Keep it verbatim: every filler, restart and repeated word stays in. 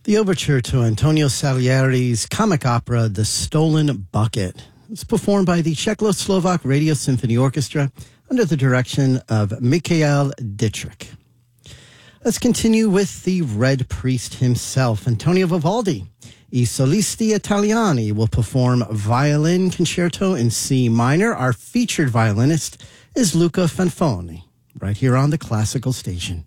The overture to Antonio Salieri's comic opera, The Stolen Bucket. It's performed by the Czechoslovak Radio Symphony Orchestra under the direction of Mikhail Dietrich. Let's continue with the Red Priest himself, Antonio Vivaldi. I Solisti Italiani will perform Violin Concerto in C minor. Our featured violinist is Luca Fanfoni, right here on the Classical Station.